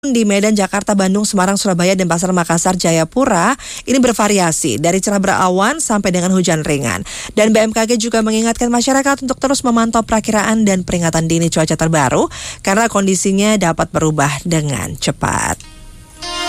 Di Medan, Jakarta, Bandung, Semarang, Surabaya, dan Pasar Makassar, Jayapura ini bervariasi dari cerah berawan sampai dengan hujan ringan. Dan BMKG juga mengingatkan masyarakat untuk terus memantau perakiraan dan peringatan dini cuaca terbaru karena kondisinya dapat berubah dengan cepat.